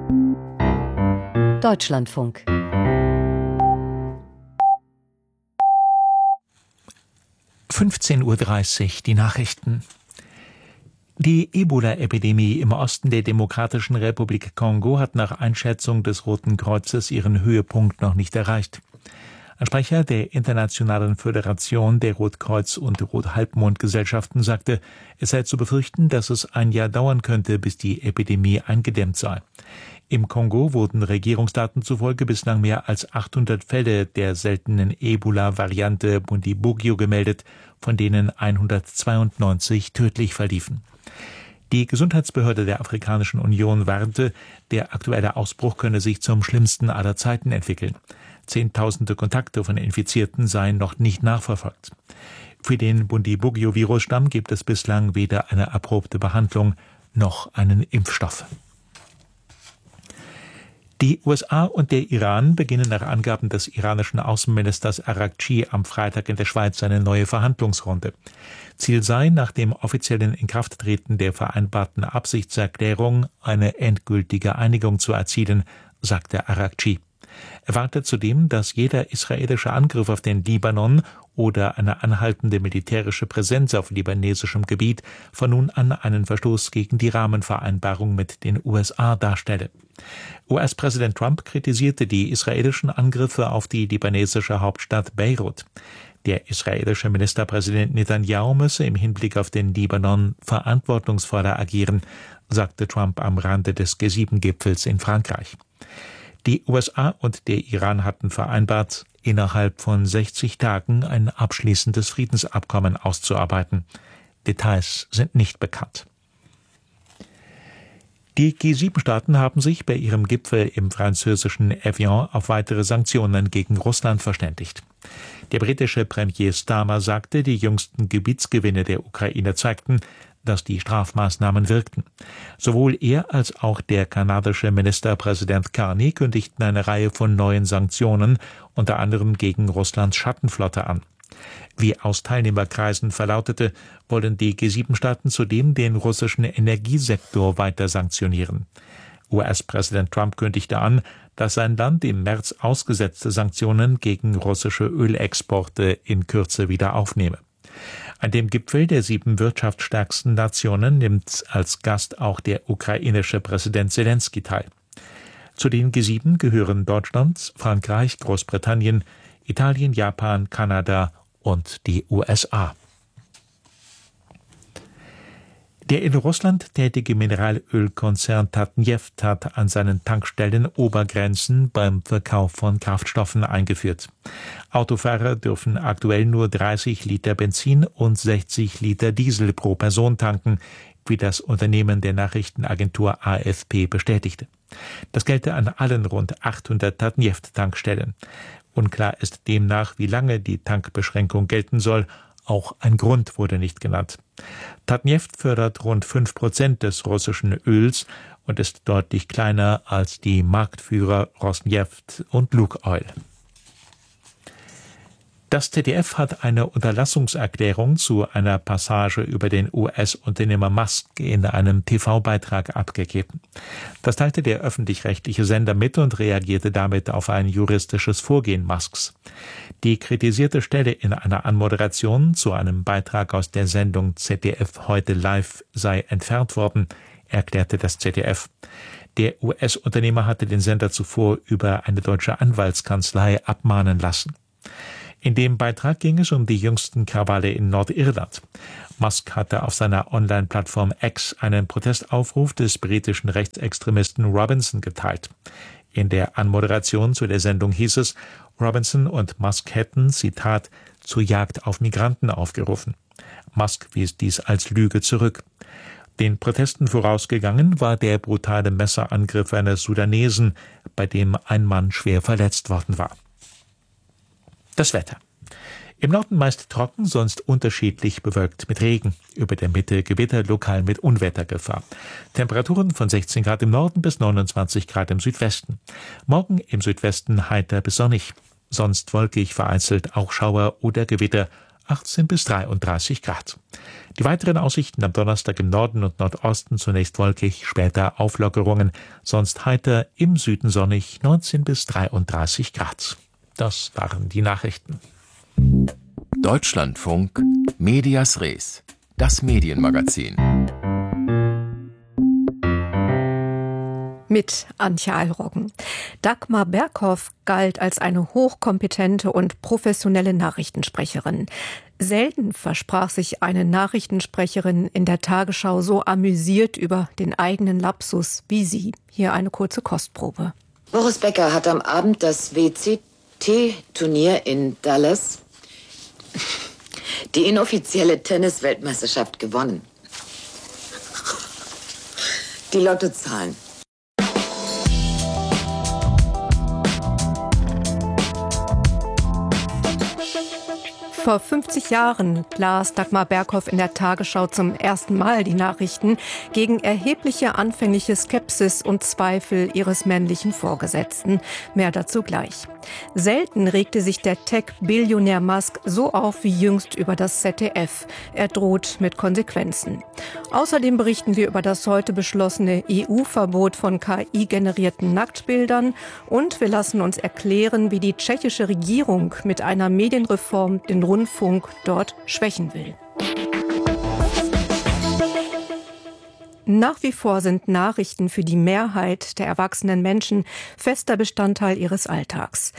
Deutschlandfunk. (15:30 Uhr) die Nachrichten. Die Ebola-Epidemie im Osten der Demokratischen Republik Kongo hat nach Einschätzung des Roten Kreuzes ihren Höhepunkt noch nicht erreicht. Ein Sprecher der Internationalen Föderation der Rotkreuz- und Rothalbmondgesellschaften sagte, es sei zu befürchten, dass es ein Jahr dauern könnte, bis die Epidemie eingedämmt sei. Im Kongo wurden Regierungsdaten zufolge bislang mehr als 800 Fälle der seltenen Ebola-Variante Bundibugyo gemeldet, von denen 192 tödlich verliefen. Die Gesundheitsbehörde der Afrikanischen Union warnte, der aktuelle Ausbruch könne sich zum schlimmsten aller Zeiten entwickeln. Zehntausende Kontakte von Infizierten seien noch nicht nachverfolgt. Für den Bundibugyo-Virusstamm gibt es bislang weder eine erprobte Behandlung noch einen Impfstoff. Die USA und der Iran beginnen nach Angaben des iranischen Außenministers Araghchi am Freitag in der Schweiz eine neue Verhandlungsrunde. Ziel sei, nach dem offiziellen Inkrafttreten der vereinbarten Absichtserklärung eine endgültige Einigung zu erzielen, sagte Araghchi. Er wartet zudem, dass jeder israelische Angriff auf den Libanon oder eine anhaltende militärische Präsenz auf libanesischem Gebiet von nun an einen Verstoß gegen die Rahmenvereinbarung mit den USA darstelle. US-Präsident Trump kritisierte die israelischen Angriffe auf die libanesische Hauptstadt Beirut. Der israelische Ministerpräsident Netanyahu müsse im Hinblick auf den Libanon verantwortungsvoller agieren, sagte Trump am Rande des G7-Gipfels in Frankreich. Die USA und der Iran hatten vereinbart, innerhalb von 60 Tagen ein abschließendes Friedensabkommen auszuarbeiten. Details sind nicht bekannt. Die G7-Staaten haben sich bei ihrem Gipfel im französischen Evian auf weitere Sanktionen gegen Russland verständigt. Der britische Premier Starmer sagte, die jüngsten Gebietsgewinne der Ukraine zeigten, dass die Strafmaßnahmen wirkten. Sowohl er als auch der kanadische Ministerpräsident Carney kündigten eine Reihe von neuen Sanktionen, unter anderem gegen Russlands Schattenflotte, an. Wie aus Teilnehmerkreisen verlautete, wollen die G7-Staaten zudem den russischen Energiesektor weiter sanktionieren. US-Präsident Trump kündigte an, dass sein Land im März ausgesetzte Sanktionen gegen russische Ölexporte in Kürze wieder aufnehme. An dem Gipfel der 7 wirtschaftsstärksten Nationen nimmt als Gast auch der ukrainische Präsident Selenskyj teil. Zu den G7 gehören Deutschland, Frankreich, Großbritannien, Italien, Japan, Kanada und die USA. Der in Russland tätige Mineralölkonzern Tatneft hat an seinen Tankstellen Obergrenzen beim Verkauf von Kraftstoffen eingeführt. Autofahrer dürfen aktuell nur 30 Liter Benzin und 60 Liter Diesel pro Person tanken, wie das Unternehmen der Nachrichtenagentur AFP bestätigte. Das gelte an allen rund 800 Tatneft-Tankstellen. Unklar ist demnach, wie lange die Tankbeschränkung gelten soll. Auch ein Grund wurde nicht genannt. Tatneft fördert rund 5% des russischen Öls und ist deutlich kleiner als die Marktführer Rosneft und Lukoil. Das ZDF hat eine Unterlassungserklärung zu einer Passage über den US-Unternehmer Musk in einem TV-Beitrag abgegeben. Das teilte der öffentlich-rechtliche Sender mit und reagierte damit auf ein juristisches Vorgehen Musks. Die kritisierte Stelle in einer Anmoderation zu einem Beitrag aus der Sendung ZDF heute live sei entfernt worden, erklärte das ZDF. Der US-Unternehmer hatte den Sender zuvor über eine deutsche Anwaltskanzlei abmahnen lassen. In dem Beitrag ging es um die jüngsten Krawalle in Nordirland. Musk hatte auf seiner Online-Plattform X einen Protestaufruf des britischen Rechtsextremisten Robinson geteilt. In der Anmoderation zu der Sendung hieß es, Robinson und Musk hätten, Zitat, zur Jagd auf Migranten aufgerufen. Musk wies dies als Lüge zurück. Den Protesten vorausgegangen war der brutale Messerangriff eines Sudanesen, bei dem ein Mann schwer verletzt worden war. Das Wetter. Im Norden meist trocken, sonst unterschiedlich bewölkt mit Regen. Über der Mitte Gewitter, lokal mit Unwettergefahr. Temperaturen von 16 Grad im Norden bis 29 Grad im Südwesten. Morgen im Südwesten heiter bis sonnig. Sonst wolkig, vereinzelt auch Schauer oder Gewitter. 18 bis 33 Grad. Die weiteren Aussichten am Donnerstag im Norden und Nordosten zunächst wolkig, später Auflockerungen, sonst heiter, im Süden sonnig, 19 bis 33 Grad. Das waren die Nachrichten. Deutschlandfunk Medias Res, das Medienmagazin. Mit Antje Allroggen. Dagmar Berghoff galt als eine hochkompetente und professionelle Nachrichtensprecherin. Selten versprach sich eine Nachrichtensprecherin in der Tagesschau so amüsiert über den eigenen Lapsus wie sie. Hier eine kurze Kostprobe. Boris Becker hat am Abend das WCT-Turnier in Dallas, die inoffizielle Tennis-Weltmeisterschaft, gewonnen. Die Lottozahlen. Vor 50 Jahren las Dagmar Berghoff in der Tagesschau zum ersten Mal die Nachrichten gegen erhebliche anfängliche Skepsis und Zweifel ihres männlichen Vorgesetzten. Mehr dazu gleich. Selten regte sich der Tech-Billionär Musk so auf wie jüngst über das ZDF. Er droht mit Konsequenzen. Außerdem berichten wir über das heute beschlossene EU-Verbot von KI-generierten Nacktbildern und wir lassen uns erklären, wie die tschechische Regierung mit einer Medienreform den Rundfunk dort schwächen will. Nach wie vor sind Nachrichten für die Mehrheit der erwachsenen Menschen fester Bestandteil ihres Alltags.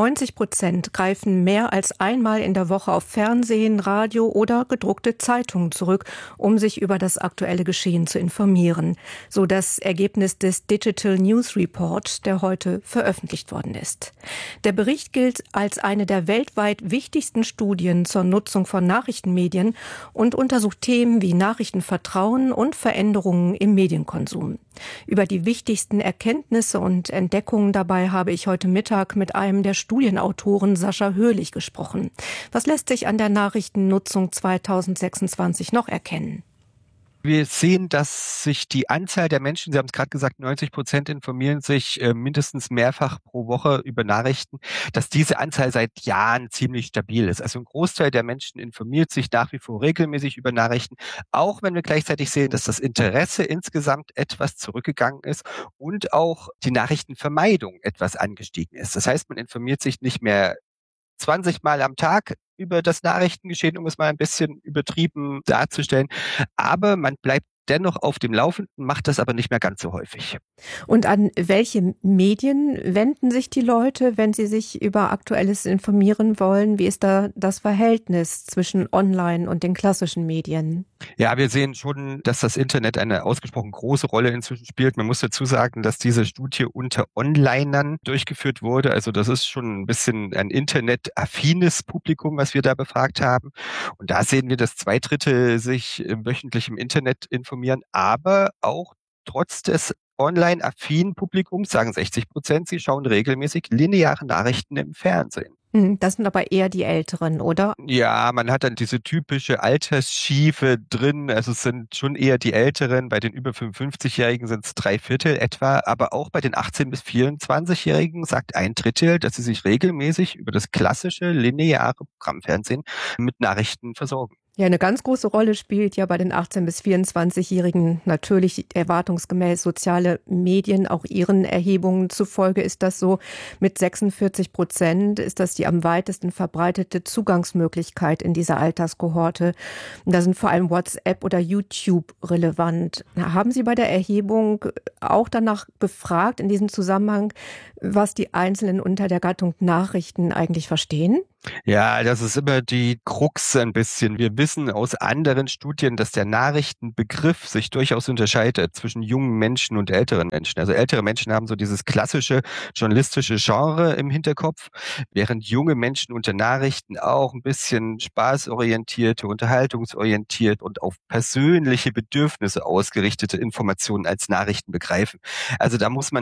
90% greifen mehr als einmal in der Woche auf Fernsehen, Radio oder gedruckte Zeitungen zurück, um sich über das aktuelle Geschehen zu informieren. So das Ergebnis des Digital News Report, der heute veröffentlicht worden ist. Der Bericht gilt als eine der weltweit wichtigsten Studien zur Nutzung von Nachrichtenmedien und untersucht Themen wie Nachrichtenvertrauen und Veränderungen im Medienkonsum. Über die wichtigsten Erkenntnisse und Entdeckungen dabei habe ich heute Mittag mit einem der Studienautoren Sascha Höhlich gesprochen. Was lässt sich an der Nachrichtennutzung 2026 noch erkennen? Wir sehen, dass sich die Anzahl der Menschen, Sie haben es gerade gesagt, 90% informieren sich mindestens mehrfach pro Woche über Nachrichten, dass diese Anzahl seit Jahren ziemlich stabil ist. Also ein Großteil der Menschen informiert sich nach wie vor regelmäßig über Nachrichten, auch wenn wir gleichzeitig sehen, dass das Interesse insgesamt etwas zurückgegangen ist und auch die Nachrichtenvermeidung etwas angestiegen ist. Das heißt, man informiert sich nicht mehr 20 Mal am Tag über das Nachrichtengeschehen, um es mal ein bisschen übertrieben darzustellen. Aber man bleibt dennoch auf dem Laufenden, macht das aber nicht mehr ganz so häufig. Und an welche Medien wenden sich die Leute, wenn sie sich über Aktuelles informieren wollen? Wie ist da das Verhältnis zwischen Online und den klassischen Medien? Ja, wir sehen schon, dass das Internet eine ausgesprochen große Rolle inzwischen spielt. Man muss dazu sagen, dass diese Studie unter Onlinern durchgeführt wurde. Also das ist schon ein bisschen ein internetaffines Publikum, was wir da befragt haben. Und da sehen wir, dass 2/3 sich wöchentlich im Internet informieren, aber auch trotz des online-affinen Publikums, sagen 60%, sie schauen regelmäßig lineare Nachrichten im Fernsehen. Das sind aber eher die Älteren, oder? Ja, man hat dann diese typische Altersschiefe drin. Also es sind schon eher die Älteren. Bei den über 55-Jährigen sind es 3/4 etwa. Aber auch bei den 18- bis 24-Jährigen sagt 1/3, dass sie sich regelmäßig über das klassische lineare Programmfernsehen mit Nachrichten versorgen. Ja, eine ganz große Rolle spielt ja bei den 18- bis 24-Jährigen natürlich erwartungsgemäß soziale Medien. Auch Ihren Erhebungen zufolge ist das so. Mit 46% ist das die am weitesten verbreitete Zugangsmöglichkeit in dieser Alterskohorte. Da sind vor allem WhatsApp oder YouTube relevant. Haben Sie bei der Erhebung auch danach befragt, in diesem Zusammenhang, was die Einzelnen unter der Gattung Nachrichten eigentlich verstehen? Ja, das ist immer die Krux ein bisschen. Wir wissen aus anderen Studien, dass der Nachrichtenbegriff sich durchaus unterscheidet zwischen jungen Menschen und älteren Menschen. Also ältere Menschen haben so dieses klassische journalistische Genre im Hinterkopf, während junge Menschen unter Nachrichten auch ein bisschen spaßorientierte, unterhaltungsorientiert und auf persönliche Bedürfnisse ausgerichtete Informationen als Nachrichten begreifen. Also da muss man immer ein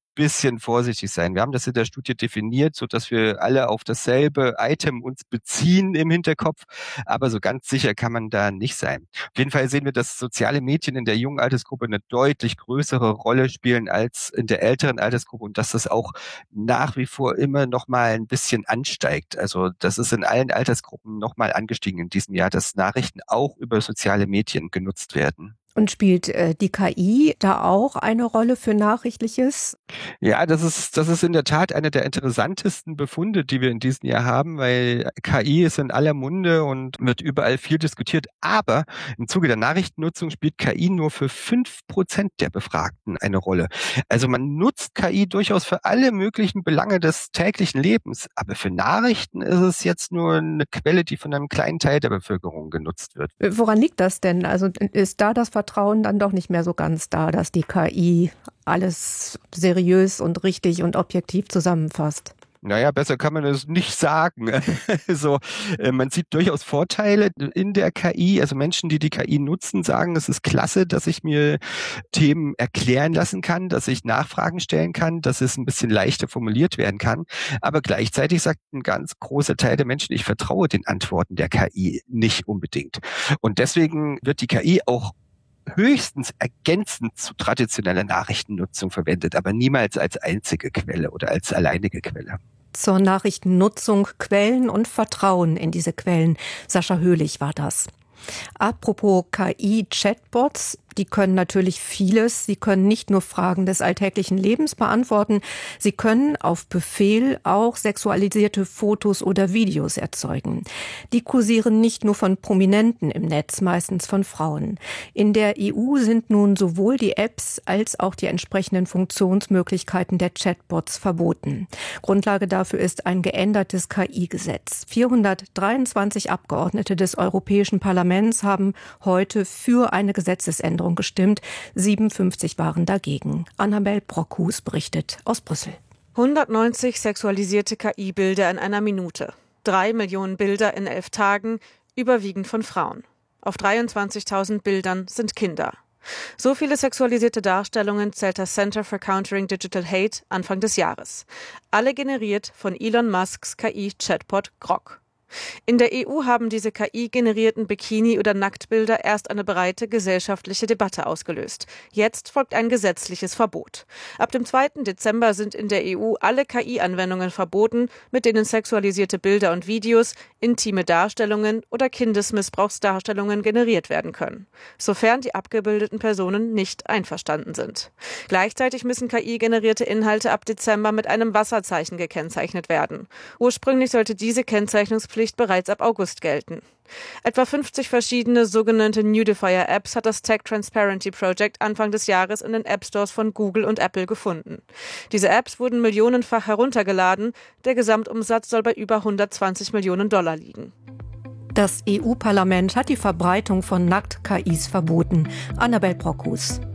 bisschen vorsichtig sein. Wir haben das in der Studie definiert, sodass wir alle auf dasselbe Item uns beziehen im Hinterkopf, aber so ganz sicher kann man da nicht sein. Auf jeden Fall sehen wir, dass soziale Medien in der jungen Altersgruppe eine deutlich größere Rolle spielen als in der älteren Altersgruppe und dass das auch nach wie vor immer noch mal ein bisschen ansteigt. Also das ist in allen Altersgruppen noch mal angestiegen in diesem Jahr, dass Nachrichten auch über soziale Medien genutzt werden. Und spielt die KI da auch eine Rolle für Nachrichtliches? Ja, das ist in der Tat einer der interessantesten Befunde, die wir in diesem Jahr haben, weil KI ist in aller Munde und wird überall viel diskutiert. Aber im Zuge der Nachrichtennutzung spielt KI nur für 5% der Befragten eine Rolle. Also man nutzt KI durchaus für alle möglichen Belange des täglichen Lebens. Aber für Nachrichten ist es jetzt nur eine Quelle, die von einem kleinen Teil der Bevölkerung genutzt wird. Woran liegt das denn? Also ist da das Vertrauen dann doch nicht mehr so ganz da, dass die KI alles seriös und richtig und objektiv zusammenfasst? Naja, besser kann man es nicht sagen. Also, man sieht durchaus Vorteile in der KI. Also Menschen, die die KI nutzen, sagen, es ist klasse, dass ich mir Themen erklären lassen kann, dass ich Nachfragen stellen kann, dass es ein bisschen leichter formuliert werden kann. Aber gleichzeitig sagt ein ganz großer Teil der Menschen, ich vertraue den Antworten der KI nicht unbedingt. Und deswegen wird die KI auch höchstens ergänzend zu traditioneller Nachrichtennutzung verwendet, aber niemals als einzige Quelle oder als alleinige Quelle. Zur Nachrichtennutzung, Quellen und Vertrauen in diese Quellen. Sascha Höhlich war das. Apropos KI-Chatbots, die können natürlich vieles. Sie können nicht nur Fragen des alltäglichen Lebens beantworten, sie können auf Befehl auch sexualisierte Fotos oder Videos erzeugen. Die kursieren nicht nur von Prominenten im Netz, meistens von Frauen. In der EU sind nun sowohl die Apps als auch die entsprechenden Funktionsmöglichkeiten der Chatbots verboten. Grundlage dafür ist ein geändertes KI-Gesetz. 423 Abgeordnete des Europäischen Parlaments haben heute für eine Gesetzesänderung gestimmt. 57 waren dagegen. Annabel Brockhus berichtet aus Brüssel. 190 sexualisierte KI-Bilder in einer Minute. 3 Millionen Bilder in 11 Tagen, überwiegend von Frauen. Auf 23.000 Bildern sind Kinder. So viele sexualisierte Darstellungen zählt das Center for Countering Digital Hate Anfang des Jahres. Alle generiert von Elon Musks KI-Chatbot Grok. In der EU haben diese KI-generierten Bikini- oder Nacktbilder erst eine breite gesellschaftliche Debatte ausgelöst. Jetzt folgt ein gesetzliches Verbot. Ab dem 2. Dezember sind in der EU alle KI-Anwendungen verboten, mit denen sexualisierte Bilder und Videos, intime Darstellungen oder Kindesmissbrauchsdarstellungen generiert werden können, sofern die abgebildeten Personen nicht einverstanden sind. Gleichzeitig müssen KI-generierte Inhalte ab Dezember mit einem Wasserzeichen gekennzeichnet werden. Ursprünglich sollte diese Kennzeichnungspflicht bereits ab August gelten. Etwa 50 verschiedene sogenannte Nudifier-Apps hat das Tech Transparency Project Anfang des Jahres in den App-Stores von Google und Apple gefunden. Diese Apps wurden millionenfach heruntergeladen. Der Gesamtumsatz soll bei über 120 Millionen Dollar liegen. Das EU-Parlament hat die Verbreitung von Nackt-KIs verboten. Annabel Brockhus.